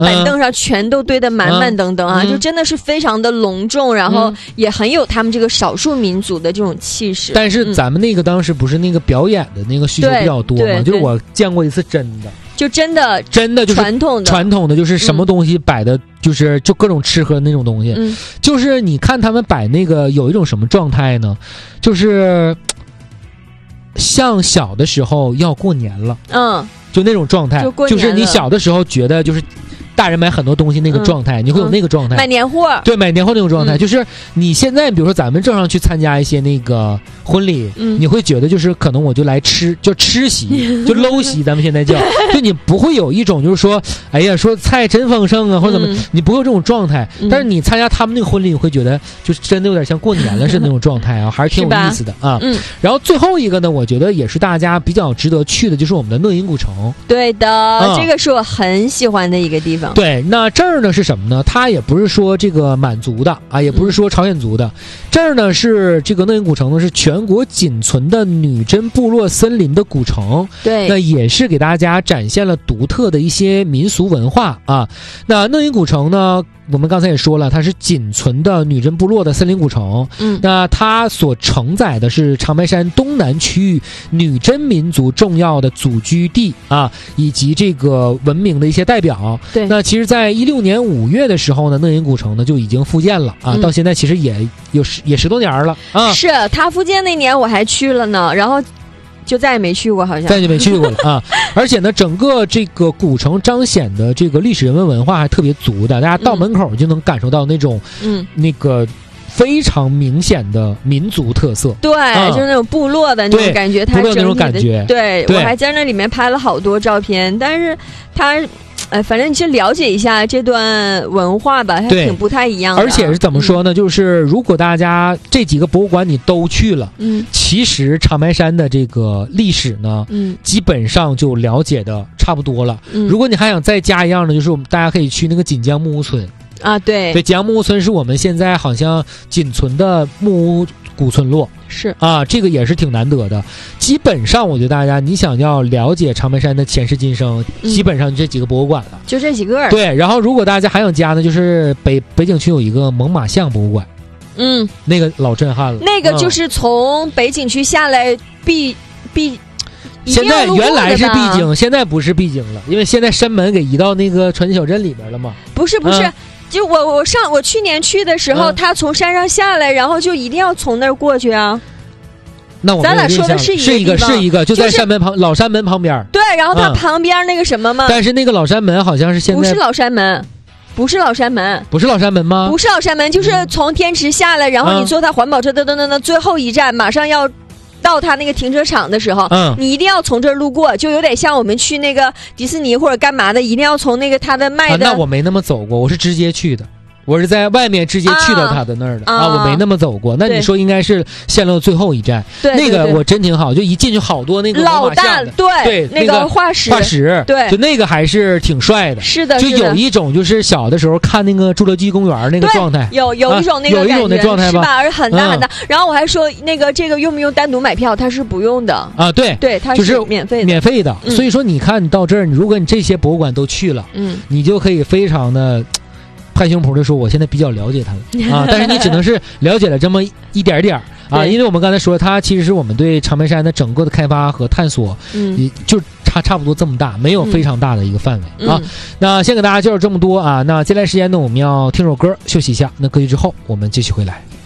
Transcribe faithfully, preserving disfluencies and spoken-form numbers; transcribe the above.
板凳上全都堆得满满登登啊、嗯，就真的是非常的隆重，然后也很有他们这个少数民族的这种气势。 但是咱们那个当时不是那个表演的那个需求比较多嘛，就是我见过一次真的。 就真的真的就是传统的传统的就是什么东西摆的、嗯、就是就各种吃喝的那种东西、嗯、就是你看他们摆那个有一种什么状态呢，就是像小的时候要过年了， 嗯， 就那种状态， 就, 就是你小的时候觉得就是大人买很多东西那个状态、嗯、你会有那个状态、 嗯、买年货， 对，买年货那种状态、嗯、就是你现在比如说咱们正常去参加一些那个婚礼、嗯、你会觉得就是可能我就来吃就吃席就搂席咱们现在叫就你不会有一种就是说哎呀说菜真丰盛啊或者怎么、嗯、你不会有这种状态、嗯、但是你参加他们那个婚礼你会觉得就是真的有点像过年了是那种状态啊还是挺有意思的啊。嗯，然后最后一个呢我觉得也是大家比较值得去的就是我们的讷因古城。 对的、嗯、这个是我很喜欢的一个地方。 对，那这儿呢是什么呢？它也不是说这个满族的啊，也不是说朝鲜族的、嗯、这儿呢是这个讷因古城呢是全国仅存的女真部落森林的古城。 对， 那也是给大家展现了独特的一些民俗文化啊。那讷因古城呢我们刚才也说了，它是仅存的女真部落的森林古城。嗯，那它所承载的是长白山东南区域女真民族重要的祖居地啊，以及这个文明的一些代表。 对， 那其实，在一六年五月的时候呢，讷因古城呢就已经复建了啊，嗯、到现在其实也有十也十多年了啊。 是它复建那年我还去了呢，然后就再也没去过，好像再也没去过了啊！而且呢，整个这个古城彰显的这个历史人文文化还特别足的，大家到门口就能感受到那种嗯那个非常明显的民族特色。 对，啊、就是那种部落的那种感觉，它部落那种感觉。 对，我还在那里面拍了好多照片，但是它。哎，反正你去了解一下这段文化吧，它挺不太一样的。 而且是怎么说呢、嗯？就是如果大家这几个博物馆你都去了，嗯，其实长白山的这个历史呢，嗯，基本上就了解的差不多了。嗯，如果你还想再加一样的，就是我们大家可以去那个锦江木屋村啊，对， 对，锦江木屋村是我们现在好像仅存的木屋古村落。 是啊，这个也是挺难得的。基本上，我觉得大家你想要了解长白山的前世今生，嗯、基本上这几个博物馆了， 就这几个。 对，然后如果大家还想加呢，就是北北景区有一个猛犸象博物馆， 嗯， 那个老震撼了。 那个就是从北景区下来必必。 现在原来是闭景，现在不是闭景了，因为现在山门给移到那个传奇小镇里边了嘛。 不是不是。嗯就我我上我去年去的时候、嗯，他从山上下来，然后就一定要从那儿过去啊。 那我咱俩说的是一个是一个，就在山门旁、就是、老山门旁边。 对，然后它旁边那个什么嘛、 嗯。但是那个老山门好像是现在不是老山门，不是老山门， 不是老山门吗？ 不是老山门，就是从天池下来，然后你坐他环保车，噔噔噔噔，最后一站马上要。到他那个停车场的时候，嗯，你一定要从这儿路过，就有点像我们去那个迪士尼或者干嘛的，一定要从那个他的卖的。 啊、那我没那么走过，我是直接去的。我是在外面直接去到他的那儿的 啊, 啊，我没那么走过。那你说应该是线路最后一站， 对， 那个我真挺好，就一进去好多那个老大，对对， 那个化石， 化石， 对， 就那个还是挺帅的， 是的， 就有一种就是小的时候看那个侏罗纪公园那个状态， 有有一种那个、 啊、有一种那状态吧， 是吧？而很大很大、嗯。然后我还说那个这个用不用单独买票？它是不用的啊，对对，它是免费的， 免费的。嗯、所以说你看你到这儿，如果你这些博物馆都去了，嗯，你就可以非常的。拍胸脯的说我现在比较了解他了啊，但是你只能是了解了这么一点点啊，因为我们刚才说它其实是我们对长白山的整个的开发和探索，嗯，就差差不多这么大，没有非常大的一个范围、嗯、啊。那先给大家介绍这么多啊，那接下来时间呢，我们要听首歌休息一下，那歌曲之后我们继续回来。